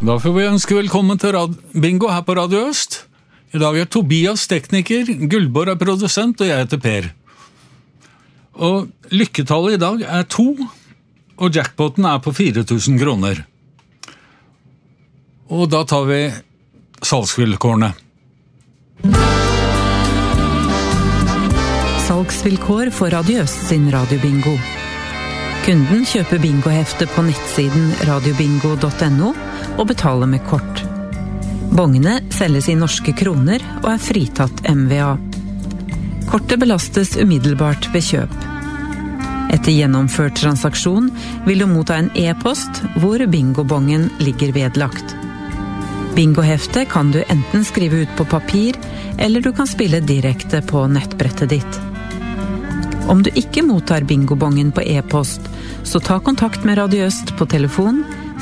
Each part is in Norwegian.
Da får vi ønske velkommen til Bingo her på Radio Øst. I dag Tobias tekniker, Gullborg produsent, og jeg heter Per. Og lykketallet i dag 2, og jackpoten på 4.000 kroner. Og da tar vi salgsvilkårene. Salgsvilkår for Radio Øst sin radiobingo. Kunden kjøper bingohefte på nettsiden radiobingo.no og betaler med kort. Bongene selges i norske kroner og fritatt MVA. Kortet belastes umiddelbart ved kjøp. Etter gjennomført transaksjon vil du motta en e-post hvor bingobongen ligger vedlagt. Bingohefte kan du enten skrive ut på papir, eller du kan spille direkte på nettbrettet ditt. Om du ikke mottar bingobongen på e-post, så ta kontakt med Radio Øst på telefon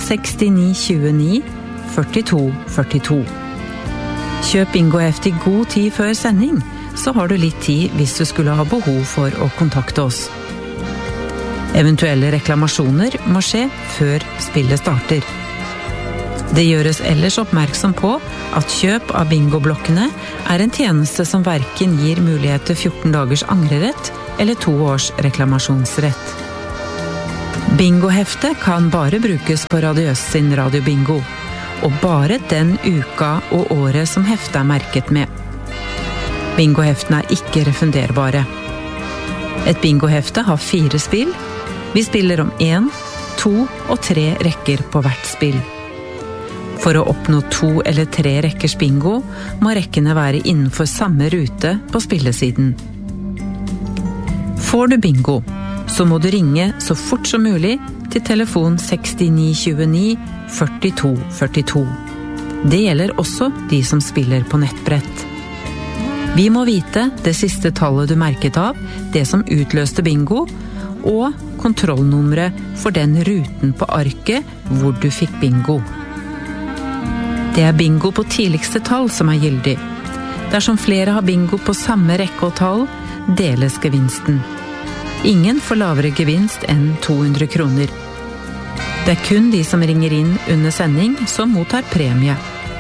6929 42 42. Kjøp bingohefte i god tid før sending, så har du litt tid hvis du skulle ha behov for å kontakte oss. Eventuelle reklamasjoner må skje før spillet starter. Det gjøres ellers oppmerksom på at kjøp av bingoblokkene en tjeneste som hverken gir mulighet til 14 dagers angrerett eller 2 års reklamasjonsrett. Bingohefte kan bare brukes på Radio Øst sin radiobingo, og bare den uka og året som heftet merket med. Bingoheftene ikke refunderbare. Et bingohefte har 4 spill. Vi spiller om 1, 2 og 3 rekker på hvert spill. For å oppnå 2 eller 3 rekkers bingo, må rekkene være innenfor samme rute på spillesiden. Får du bingo, så må du ringe så fort som mulig til telefon 6929 42 42. Det gjelder også de som spiller på nettbrett. Vi må vite det siste tallet du merket av, det som utløste bingo, og kontrollnummeret for den ruten på arket hvor du fikk bingo. Det bingo på tidligste tall som gyldig. Dersom flere har bingo på samme rekke og tall, deles gevinsten. Ingen får lavere gevinst enn 200 kroner. Det kun de som ringer inn under sending som mottar premie.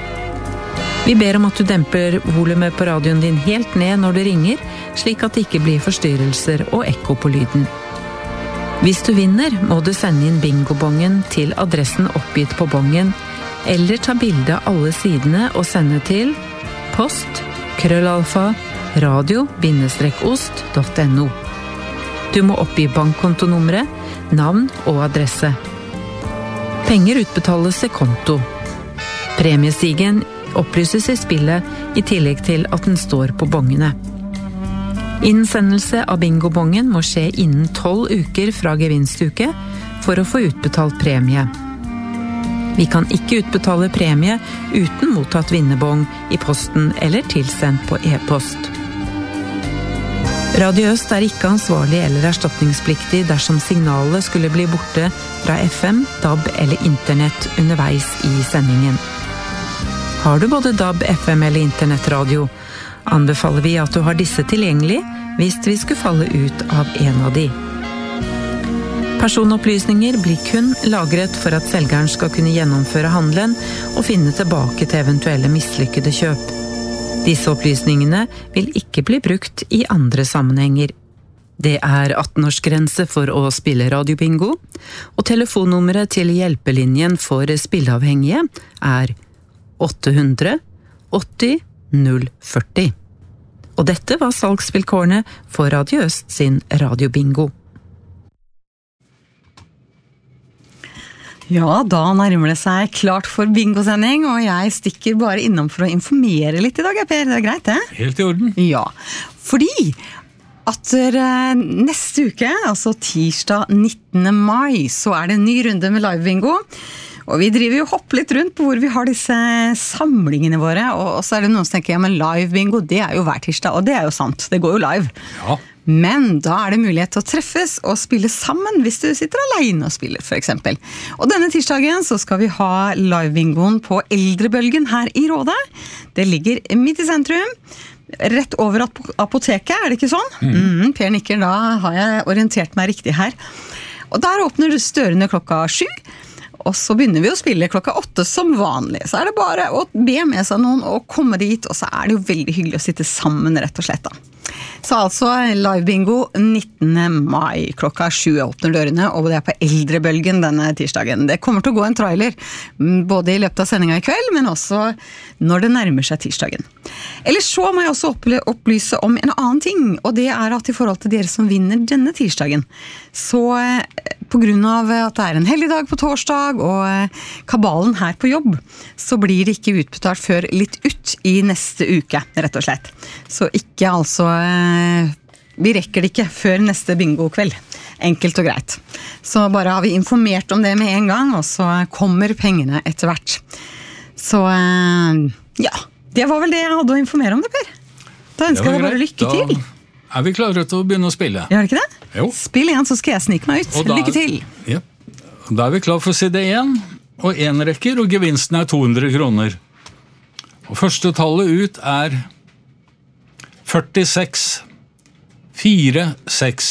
Vi ber om at du demper volumet på radioen din helt ned når du ringer, slik at det ikke blir forstyrrelser og ekko på lyden. Hvis du vinner, må du sende inn bingobongen til adressen oppgitt på bongen, eller ta bilde av alle sidene og sende til post@radio-ost.no. Du må oppgi bankkontonummeret, navn og adresse. Penger utbetales til konto. Premiestigen opplyses i spillet, i tillegg til at den står på bongene. Innsendelse av bingobongen må skje innen 12 uker fra gevinstuke for å få utbetalt premie. Vi kan ikke utbetale premie uten mottatt vinnerbong i posten eller tilsendt på e-post. Radio Øst ikke ansvarlig eller erstatningspliktig dersom signalet skulle bli borte fra FM, DAB eller internett underveis i sendingen. Har du både DAB, FM eller internettradio, anbefaler vi at du har disse tilgjengelig hvis vi skulle falle ut av en av de. Personopplysninger blir kun lagret for at selgeren skal kunne gjennomføre handelen og finne tilbake til eventuelle mislykkede kjøp. Disse opplysningene vil ikke bli brukt i andre sammenhenger. Det 18-årsgrense for å spille radiobingo, og telefonnummeret til hjelpelinjen for spilleavhengige 800 80 040. Og dette var salgsvilkårene for Radio Øst sin radiobingo. Ja, da nærmer det seg klart for bingosending, og jeg stikker bare innom for å informere litt i dag, Per. Det greit, det? Helt i orden. Ja, fordi at neste uke, altså tirsdag 19. mai, så det en ny runde med live-bingo. Og vi driver jo hopp litt rundt på hvor vi har disse samlingene våre, og så det noen som tenker, ja, men live-bingo, det jo hver tirsdag, og det jo sant, det går jo live. Ja. Men da det mulighet til å treffes og spille sammen hvis du sitter alene og spiller, for eksempel. Og denne tirsdagen så skal vi ha live-bingoen på Eldrebølgen her i Rådet. Det ligger midt i sentrum, rett over apoteket, det ikke sånn? Per nikker, da har jeg orientert meg riktig her. Og der åpner dørene klokka 7. Og så begynner vi å spille 8 som vanlig. Så det bare å be med seg noen og komme dit, og så det jo veldig hyggelig å sitte sammen, rett og slett da. Så altså live bingo 19. mai, 7 åpner dørene, og det på Eldrebølgen denne tirsdagen. Det kommer til å gå en trailer, både i løpet av sendingen i kveld, men også når det nærmer seg tirsdagen. Ellers så må jeg også opplyse om en annen ting, og det at i forhold til dere som vinner denne tirsdagen, så på grunn av at det en helligdag på torsdag, og kabalen her på jobb, så blir det ikke utbetalt før litt ut i neste uke, rett og slett. Så ikke altså, vi rekker det ikke før neste bingo-kveld. Enkelt og greit. Så bare har vi informert om det med en gang, og så kommer pengene etter hvert. Så ja, det var vel det jeg hadde å informere om det, Per. Da ønsker jeg deg bare lykke til. Da vi klare til å begynne å spille. Gjør det ikke det? Jo. Spill igjen, så skal jeg snike meg ut. Lykke til! Ja. Da vi klar for side 1, og 1 rekker, og gevinsten 200 kroner. Og første tallet ut 46 46.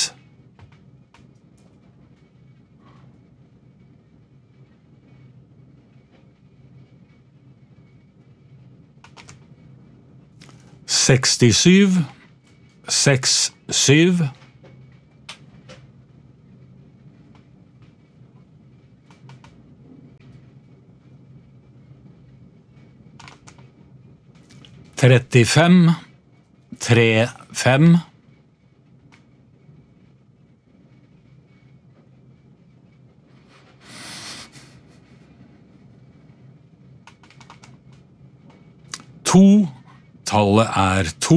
Sekstissyv 67. Trettifem 35. Tallet 2.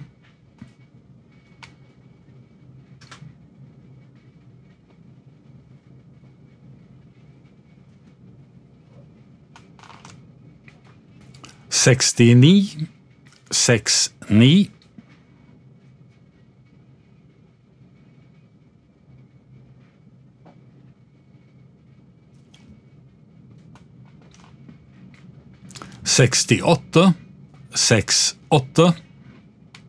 Sekstini 69. Sekstiåtte 68.